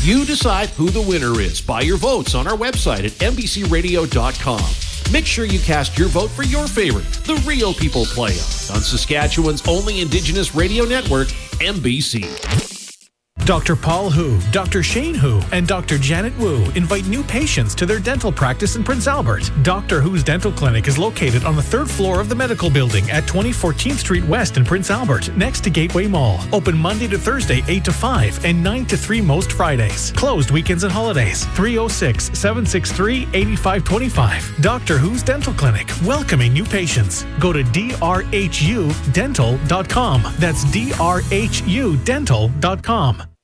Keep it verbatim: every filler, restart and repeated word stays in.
You decide who the winner is by your votes on our website at N B C radio dot com. Make sure you cast your vote for your favorite, The Real People Play On, on Saskatchewan's only Indigenous radio network, N B C. Doctor Paul Hu, Doctor Shane Hu, and Doctor Janet Wu invite new patients to their dental practice in Prince Albert. Doctor Hu's dental clinic is located on the third floor of the medical building at twenty fourteenth Street West in Prince Albert, next to Gateway Mall. Open Monday to Thursday, eight to five, and nine to three most Fridays. Closed weekends and holidays. three oh six, seven six three, eight five two five. Doctor Hu's Dental Clinic, welcoming new patients. Go to D R H U dental dot com. That's D R H U dental dot com.